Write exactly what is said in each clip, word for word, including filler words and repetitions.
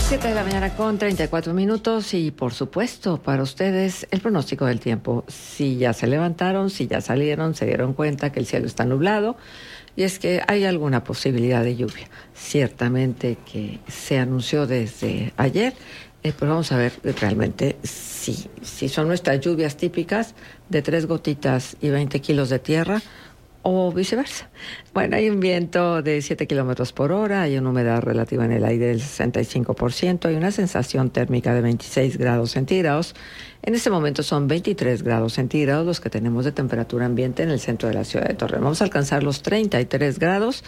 siete de la mañana con treinta y cuatro minutos y por supuesto para ustedes el pronóstico del tiempo. Si ya se levantaron, si ya salieron, se dieron cuenta que el cielo está nublado y es que hay alguna posibilidad de lluvia. Ciertamente que se anunció desde ayer, eh, pero vamos a ver realmente si, si son nuestras lluvias típicas de tres gotitas y veinte kilos de tierra o viceversa. Bueno, hay un viento de siete kilómetros por hora, hay una humedad relativa en el aire del sesenta y cinco por ciento, hay una sensación térmica de veintiséis grados centígrados. En este momento son veintitrés grados centígrados los que tenemos de temperatura ambiente en el centro de la ciudad de Torreón. Vamos a alcanzar los treinta y tres grados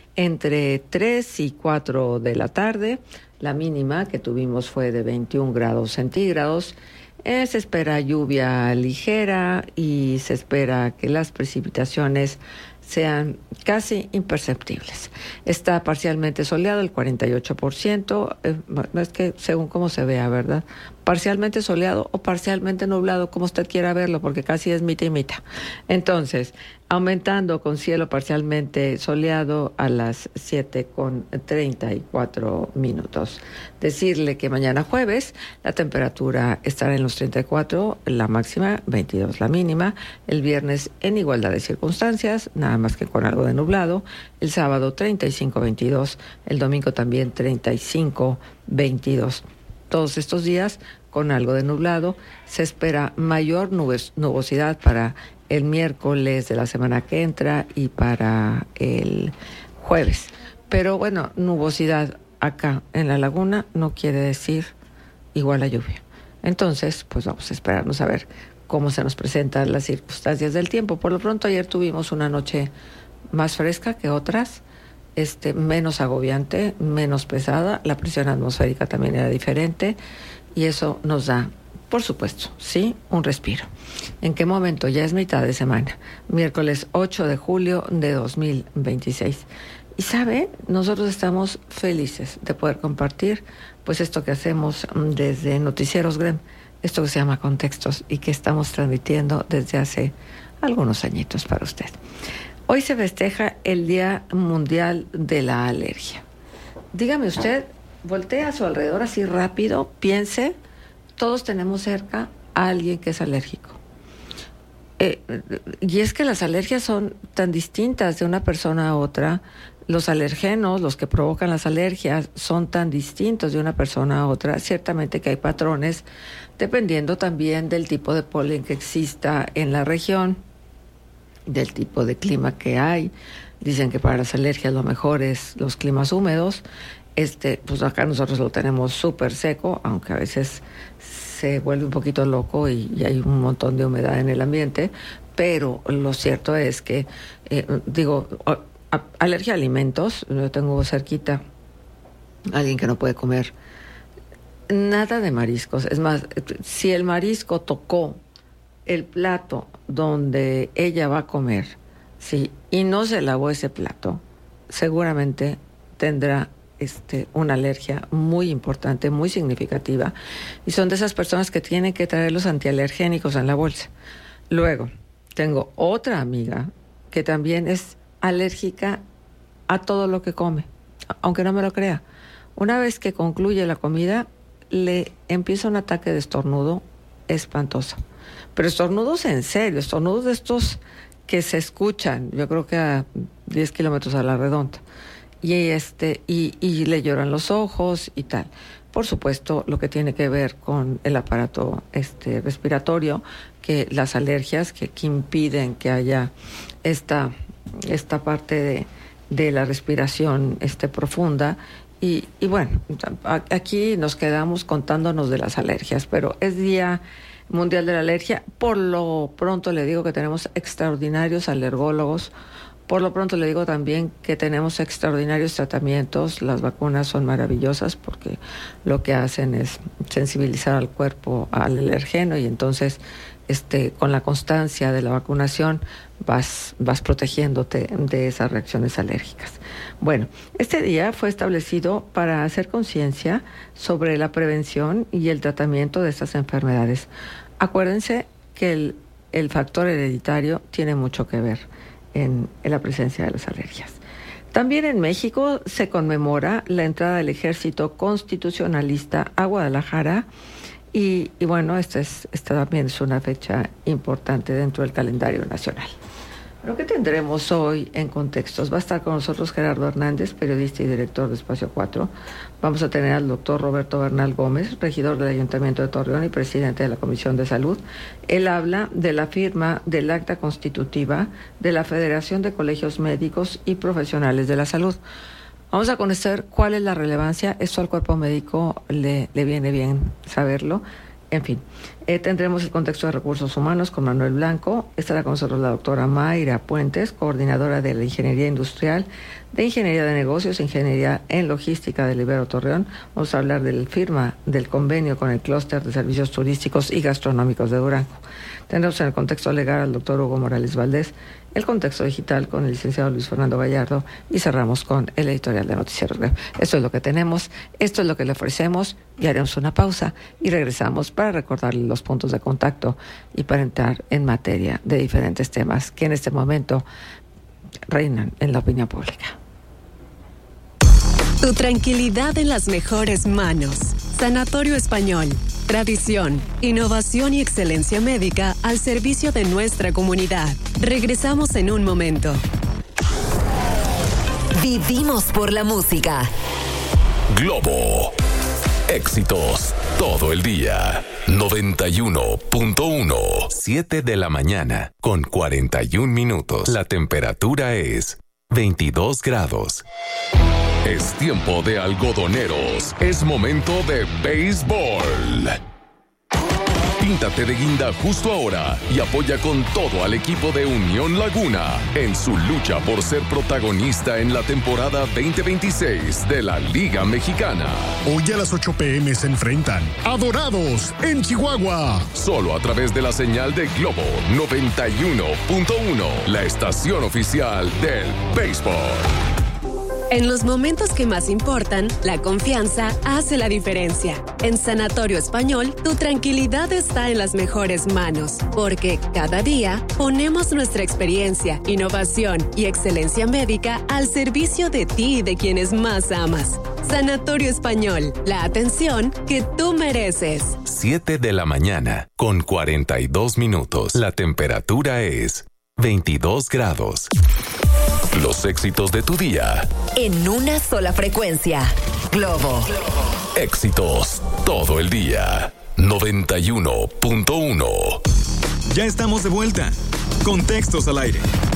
entre tres y cuatro de la tarde. La mínima que tuvimos fue de veintiún grados centígrados. Eh, se espera lluvia ligera y se espera que las precipitaciones sean casi imperceptibles. Está parcialmente soleado el cuarenta y ocho por ciento, eh, es que según cómo se vea, ¿verdad? Parcialmente soleado o parcialmente nublado, como usted quiera verlo, porque casi es mitad y mitad. Entonces, aumentando con cielo parcialmente soleado a las siete con treinta y cuatro minutos. Decirle que mañana jueves la temperatura estará en los treinta y cuatro, la máxima veintidós la mínima. El viernes en igualdad de circunstancias, nada más que con algo de nublado. El sábado treinta y cinco veintidós, el domingo también treinta y cinco veintidós. Todos estos días con algo de nublado. Se espera mayor nubes, nubosidad para el miércoles de la semana que entra y para el jueves. Pero bueno, nubosidad acá en la laguna no quiere decir igual a lluvia. Entonces, pues vamos a esperarnos a ver cómo se nos presentan las circunstancias del tiempo. Por lo pronto, ayer tuvimos una noche más fresca que otras, este, menos agobiante, menos pesada. La presión atmosférica también era diferente y eso nos da, por supuesto, sí, un respiro. ¿En qué momento? Ya es mitad de semana, miércoles ocho de julio de dos mil veintiséis. Y sabe, nosotros estamos felices de poder compartir pues esto que hacemos desde Noticieros Grem, esto que se llama Contextos y que estamos transmitiendo desde hace algunos añitos para usted. Hoy se festeja el Día Mundial de la Alergia. Dígame usted, voltea a su alrededor así rápido, piense, todos tenemos cerca a alguien que es alérgico. Eh, y es que las alergias son tan distintas de una persona a otra. Los alergenos, los que provocan las alergias, son tan distintos de una persona a otra. Ciertamente que hay patrones, dependiendo también del tipo de polen que exista en la región, del tipo de clima que hay. Dicen que para las alergias lo mejor es los climas húmedos. Este, pues acá nosotros lo tenemos súper seco, aunque a veces se vuelve un poquito loco y, y hay un montón de humedad en el ambiente, pero lo cierto es que, eh, digo, a, a, alergia a alimentos, yo tengo cerquita a alguien que no puede comer nada de mariscos. Es más, si el marisco tocó el plato donde ella va a comer, sí, y no se lavó ese plato, seguramente tendrá Este, una alergia muy importante, muy significativa, y son de esas personas que tienen que traer los antialergénicos en la bolsa. Luego, tengo otra amiga que también es alérgica a todo lo que come, aunque no me lo crea. Una vez que concluye la comida, le empieza un ataque de estornudo espantoso. Pero estornudos en serio, estornudos de estos que se escuchan, yo creo que a diez kilómetros a la redonda. Y, este, y, y le lloran los ojos y tal. Por supuesto, lo que tiene que ver con el aparato este, respiratorio, que las alergias que, que impiden que haya esta, esta parte de, de la respiración este, profunda. Y, y bueno, aquí nos quedamos contándonos de las alergias, pero es Día Mundial de la Alergia. Por lo pronto le digo que tenemos extraordinarios alergólogos. Por lo pronto le digo también que tenemos extraordinarios tratamientos. Las vacunas son maravillosas porque lo que hacen es sensibilizar al cuerpo al alergeno y entonces este, con la constancia de la vacunación vas, vas protegiéndote de esas reacciones alérgicas. Bueno, este día fue establecido para hacer conciencia sobre la prevención y el tratamiento de estas enfermedades. Acuérdense que el, el factor hereditario tiene mucho que ver En, en la presencia de las alergias. También en México se conmemora la entrada del Ejército Constitucionalista a Guadalajara y, y bueno, esta, es, esta también es una fecha importante dentro del calendario nacional. Pero ¿qué tendremos hoy en Contextos? Va a estar con nosotros Gerardo Hernández, periodista y director de Espacio cuatro. Vamos a tener al doctor Roberto Bernal Gómez, regidor del Ayuntamiento de Torreón y presidente de la Comisión de Salud. Él habla de la firma del acta constitutiva de la Federación de Colegios Médicos y Profesionales de la Salud. Vamos a conocer cuál es la relevancia. Esto al cuerpo médico le, le viene bien saberlo. En fin, eh, tendremos el contexto de recursos humanos con Manuel Blanco. Estará con nosotros la doctora Mayra Puentes, coordinadora de la Ingeniería Industrial, de Ingeniería de Negocios, Ingeniería en Logística del Ibero Torreón. Vamos a hablar de la firma del convenio con el Clúster de Servicios Turísticos y Gastronómicos de Durango. Tendremos en el contexto legal al doctor Hugo Morales Valdés, el contexto digital con el licenciado Luis Fernando Gallardo y cerramos con el editorial de Noticieros Web. Esto es lo que tenemos, esto es lo que le ofrecemos y haremos una pausa y regresamos para recordarle los puntos de contacto y para entrar en materia de diferentes temas que en este momento reinan en la opinión pública. Tu tranquilidad en las mejores manos. Sanatorio Español. Tradición, innovación y excelencia médica al servicio de nuestra comunidad. Regresamos en un momento. Vivimos por la música. Globo. Éxitos todo el día. noventa y uno punto uno. siete de la mañana con cuarenta y un minutos. La temperatura es veintidós grados. Es tiempo de algodoneros. Es momento de béisbol. Píntate de guinda justo ahora y apoya con todo al equipo de Unión Laguna en su lucha por ser protagonista en la temporada veinte veintiséis de la Liga Mexicana. Hoy a las ocho pm se enfrentan a Dorados en Chihuahua. Solo a través de la señal de Globo noventa y uno punto uno, la estación oficial del béisbol. En los momentos que más importan, la confianza hace la diferencia. En Sanatorio Español, tu tranquilidad está en las mejores manos, porque cada día ponemos nuestra experiencia, innovación y excelencia médica al servicio de ti y de quienes más amas. Sanatorio Español, la atención que tú mereces. siete de la mañana, con cuarenta y dos minutos. La temperatura es veintidós grados. Los éxitos de tu día. En una sola frecuencia. Globo. Éxitos todo el día. noventa y uno punto uno. Ya estamos de vuelta. Contextos al aire.